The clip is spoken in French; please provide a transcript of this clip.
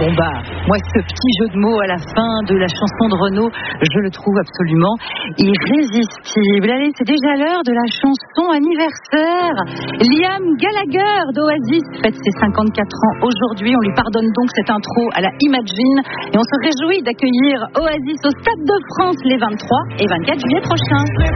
bon bah, moi ce petit jeu de mots à la fin de la chanson de Renaud, je le trouve absolument irrésistible. Allez, c'est déjà l'heure de la chanson anniversaire. Liam Gallagher d'Oasis fête ses 54 ans aujourd'hui. On lui pardonne donc cette intro à la Imagine et on se réjouit d'accueillir Oasis au Stade de France les 23 et 24 juillet prochains.